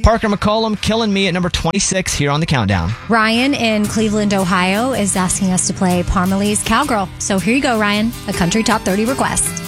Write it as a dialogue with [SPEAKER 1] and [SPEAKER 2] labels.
[SPEAKER 1] Parker McCollum, Killing Me at number 26 here on the countdown.
[SPEAKER 2] Ryan in Cleveland, Ohio is asking us to play Parmalee's Cowgirl. So here you go, Ryan, a country top 30 request.